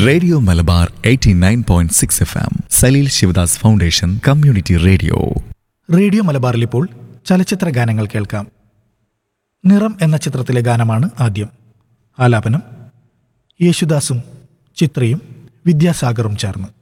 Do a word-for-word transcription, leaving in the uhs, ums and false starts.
Radio Malabar eighty nine point six F M Saleel Sivadas foundation community radio. Radio മലബാറിൽ ഇപ്പോൾ ചലച്ചിത്ര ഗാനങ്ങൾ കേൾക്കാം. നിറം എന്ന ചിത്രത്തിലെ ഗാനമാണ് ആദ്യം. ആലാപനം യേശുദാസും ചിത്രയും വിദ്യാസാഗറും ചേർന്ന്.